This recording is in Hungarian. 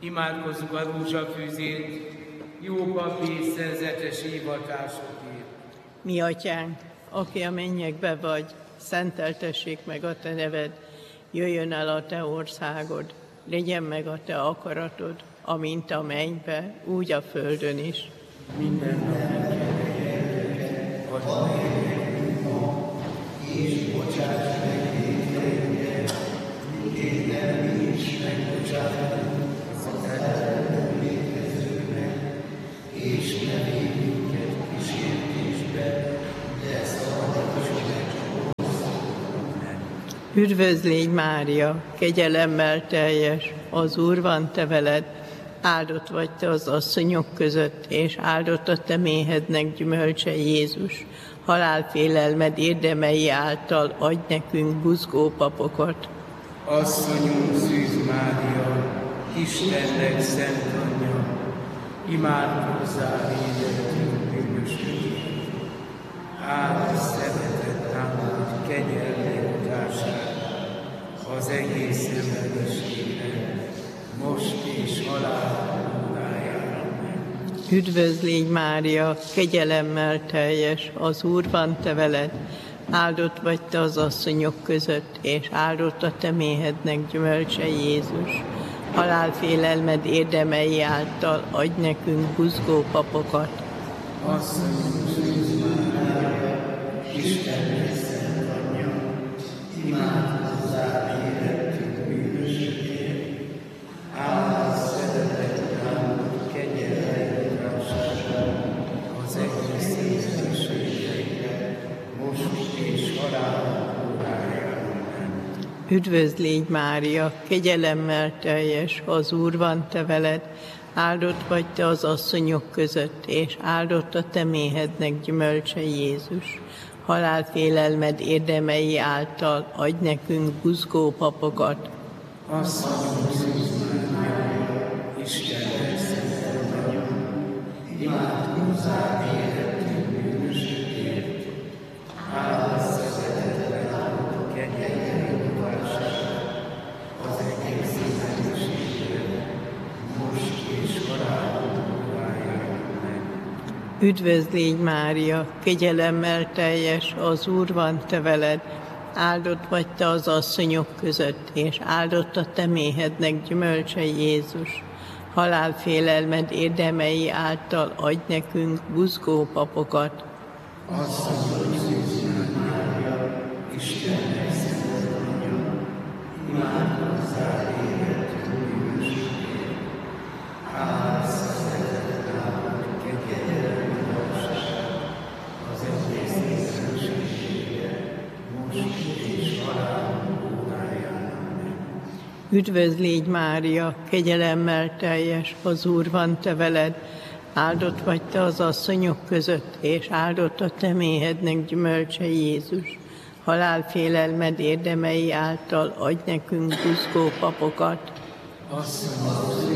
Imádkozzunk a rózsafűzét, jó papi és szerzetes hivatásokért. Mi atyánk, aki a mennyekbe vagy, szenteltessék meg a te neved, jöjjön el a te országod, legyen meg a te akaratod, amint a mennybe, úgy a földön is. Minden nap minket, add meg nekünk ma, és bocsáss meg vétkeinket, miképpen mi is megbocsátunk az ellenünk vétkezőknek, és ne védj minket kísértésbe, de szabadíts meg a gonosztól. Üdvözlégy Mária, kegyelemmel teljes, az Úr van te veled, áldott vagy te az asszonyok között, és áldott a te méhednek gyümölcse Jézus. Halálfélelmed érdemei által adj nekünk buzgó papokat. Asszonyunk Szűz Mária, Istennek szent anyja, imádkozzál értünk bűnösökért. Áld szeretett támad kegyelmi hatását az egész emberiségre, most és halál órájára. Üdvözlégy Mária, kegyelemmel teljes, az Úr van te veled, áldott vagy te az asszonyok között, és áldott a te méhednek gyümölcse Jézus. Halálfélelmed érdemei által adj nekünk buzgó papokat. Asszonyunk Szűz Mária, Istennek szent anyja, imádkozzál értünk bűnösökért. Áld szeretett támad kegyelmi hatását az egész emberiségre, most és halál órájára. Üdvözlégy Mária, kegyelemmel teljes, az Úr van te veled, áldott vagy te az asszonyok között, és áldott a te méhednek gyümölcse Jézus. Halálfélelmed érdemei által adj nekünk buzgó papokat. Asszonyunk Szűz Mária, Istennek szent anyja, imádkozzál értünk bűnösökért. Áld szeretetlen támad kegyelmi hatását az egész emberiségre, most és halál órájára. Üdvözlégy Mária, kegyelemmel teljes, az Úr van te veled, áldott vagy te az asszonyok között, és áldott a te méhednek gyümölcse Jézus. Halálfélelmed érdemei által adj nekünk buzgó papokat. Asszonyunk Szűz Mária, Istennek szent anyja, imádkozzál értünk bűnösökért. Áld szeretetlen támad kegyelmi hatását az egész emberiségre, most és halál órájára. Üdvözlégy Mária, kegyelemmel teljes, az Úr van te veled, áldott vagy te az asszonyok között, és áldott a te méhednek gyümölcse Jézus. Halálfélelmed érdemei által adj nekünk buzgó papokat. Asszonyunk